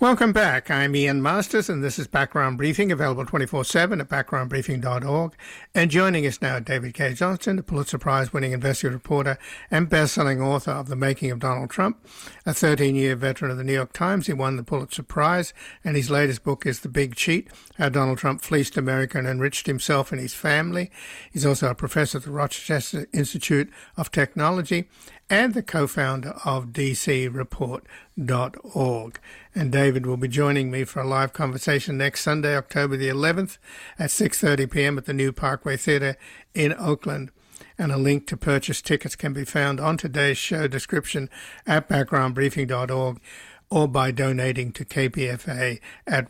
Welcome back. I'm Ian Masters, and this is Background Briefing, available 24/7 at backgroundbriefing.org. And joining us now, David Cay Johnston, a Pulitzer Prize-winning investigative reporter and best-selling author of The Making of Donald Trump, a 13-year veteran of the New York Times. He won the Pulitzer Prize, and his latest book is The Big Cheat, How Donald Trump Fleeced America and Enriched Himself and His Family. He's also a professor at the Rochester Institute of Technology and the co-founder of DCReport.org. And David will be joining me for a live conversation next Sunday, October the 11th at 6:30 p.m. at the New Parkway Theatre in Oakland. And a link to purchase tickets can be found on today's show description at backgroundbriefing.org or by donating to KPFA at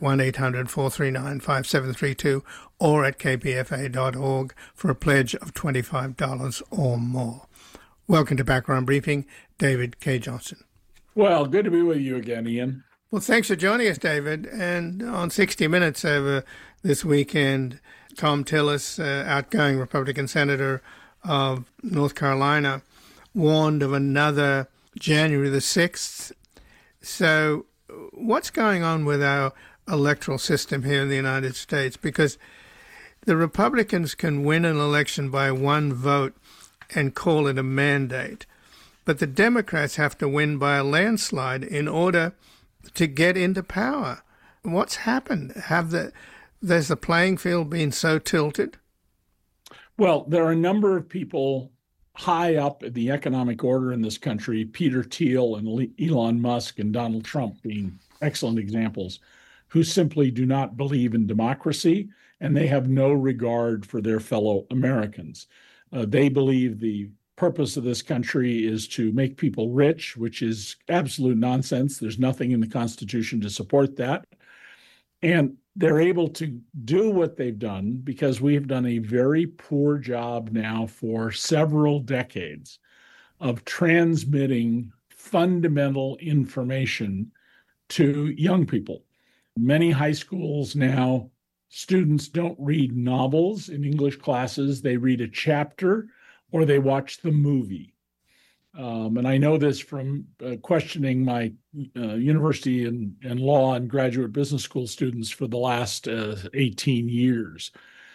1-800-439-5732 or at kpfa.org for a pledge of $25 or more. Welcome to Background Briefing, David Cay Johnston. Well, good to be with you again, Ian. Well, thanks for joining us, David. And on 60 Minutes over this weekend, Thom Tillis, outgoing Republican senator of North Carolina, warned of another January the 6th. So what's going on with our electoral system here in the United States? Because the Republicans can win an election by one vote and call it a mandate. But the Democrats have to win by a landslide in order to get into power. What's happened? Has the playing field been so tilted? Well, there are a number of people high up in the economic order in this country, Peter Thiel and Elon Musk and Donald Trump being excellent examples, who simply do not believe in democracy, and they have no regard for their fellow Americans. They believe the purpose of this country is to make people rich, which is absolute nonsense. There's nothing in the Constitution to support that. And they're able to do what they've done because we have done a very poor job now for several decades of transmitting fundamental information to young people. Many high schools now, students don't read novels in English classes. They read a chapter or they watch the movie. And I know this from questioning my university and law and graduate business school students for the last 18 years.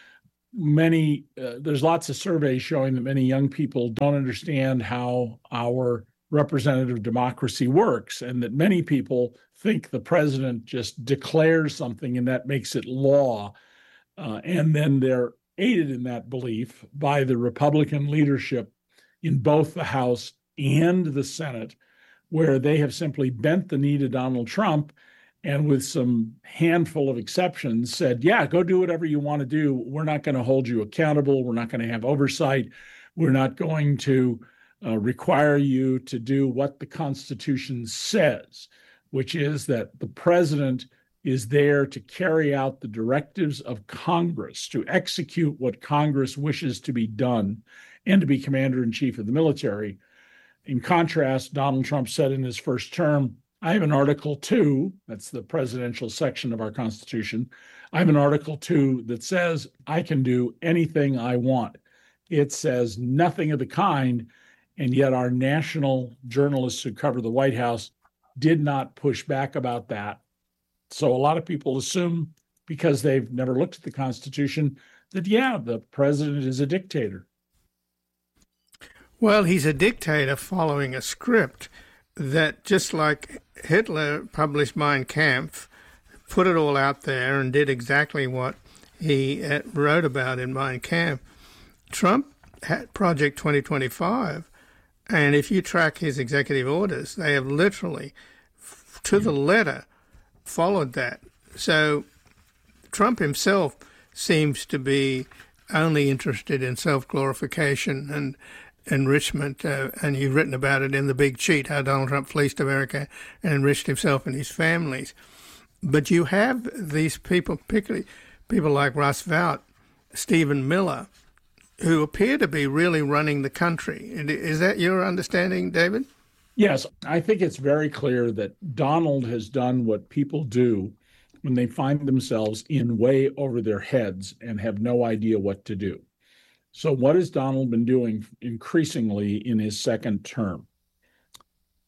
There's lots of surveys showing that many young people don't understand how our representative democracy works, and that many people think the president just declares something and that makes it law. And then they're aided in that belief by the Republican leadership in both the House and the Senate, where they have simply bent the knee to Donald Trump and with some handful of exceptions said, yeah, go do whatever you want to do. We're not going to hold you accountable. We're not going to have oversight. We're not going to require you to do what the Constitution says, which is that the president is there to carry out the directives of Congress, to execute what Congress wishes to be done, and to be commander-in-chief of the military. In contrast, Donald Trump said in his first term, I have an Article 2, that's the presidential section of our Constitution, I have an Article 2 that says I can do anything I want. It says nothing of the kind, and yet our national journalists who cover the White House did not push back about that. So a lot of people assume, because they've never looked at the Constitution, that, yeah, the president is a dictator. Well, he's a dictator following a script that, just like Hitler published Mein Kampf, put it all out there and did exactly what he wrote about in Mein Kampf. Trump had Project 2025, and if you track his executive orders, they have literally, to the letter, followed that. So Trump himself seems to be only interested in self-glorification and enrichment, and you've written about it in The Big Cheat, How Donald Trump Fleeced America and Enriched Himself and His Families. But you have these people, particularly people like Russ Vought, Stephen Miller, who appear to be really running the country. Is that your understanding, David? Yes, I think it's very clear that Donald has done what people do when they find themselves in way over their heads and have no idea what to do. So what has Donald been doing increasingly in his second term?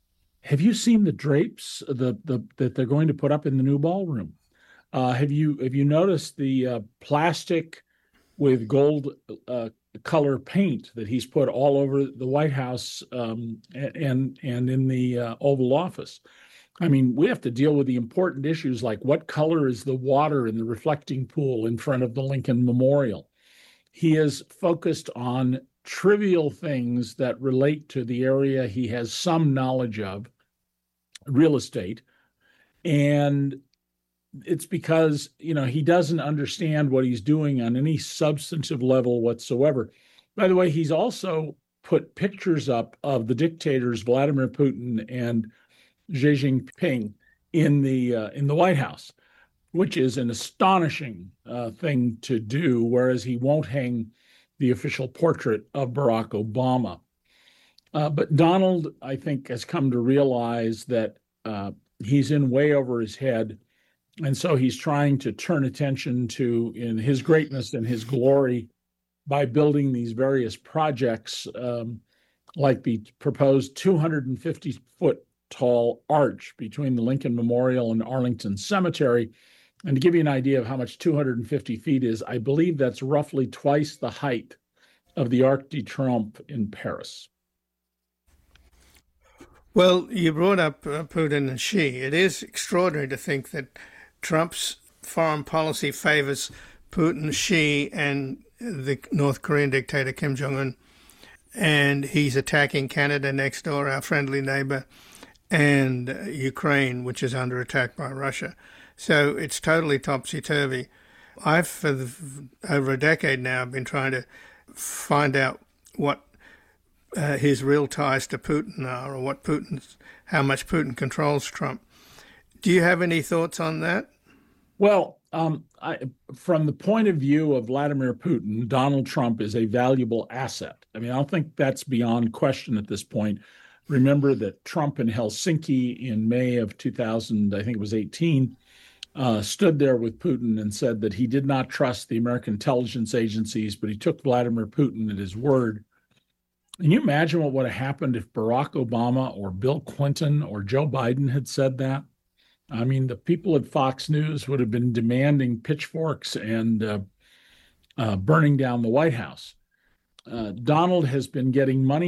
Have you seen the drapes that they're going to put up in the new ballroom? Have you noticed the plastic with gold color paint that he's put all over the White House and in the Oval Office? I mean, we have to deal with the important issues like what color is the water in the reflecting pool in front of the Lincoln Memorial. He is focused on trivial things that relate to the area he has some knowledge of, real estate. And it's because, he doesn't understand what he's doing on any substantive level whatsoever. By the way, he's also put pictures up of the dictators, Vladimir Putin and Xi Jinping, in the White House, which is an astonishing thing to do, whereas he won't hang the official portrait of Barack Obama. But Donald, I think, has come to realize that he's in way over his head. And so he's trying to turn attention to in his greatness and his glory by building these various projects, like the proposed 250-foot tall arch between the Lincoln Memorial and Arlington Cemetery. And to give you an idea of how much 250 feet is, I believe that's roughly twice the height of the Arc de Triomphe in Paris. Well, you brought up Putin and Xi. It is extraordinary to think that Trump's foreign policy favors Putin, Xi, and the North Korean dictator Kim Jong-un. And he's attacking Canada next door, our friendly neighbor, and Ukraine, which is under attack by Russia. So it's totally topsy-turvy. I've, for over a decade now, been trying to find out what his real ties to Putin are, or how much Putin controls Trump. Do you have any thoughts on that? Well, from the point of view of Vladimir Putin, Donald Trump is a valuable asset. I mean, I don't think that's beyond question at this point. Remember that Trump in Helsinki in May of 2000, I think it was 18, stood there with Putin and said that he did not trust the American intelligence agencies, but he took Vladimir Putin at his word. Can you imagine what would have happened if Barack Obama or Bill Clinton or Joe Biden had said that? I mean, the people at Fox News would have been demanding pitchforks and burning down the White House. Donald has been getting money